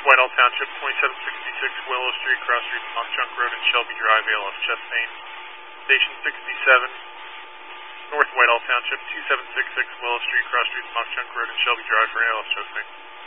Whitehall Township, 2766 Willow Street, Cross Street, Mock Junk Road, and Shelby Drive, ALF Chastain. Station 67, North Whitehall Township, 2766 Willow Street, Cross Street, Mock Junk Road, and Shelby Drive for ALF Chastain.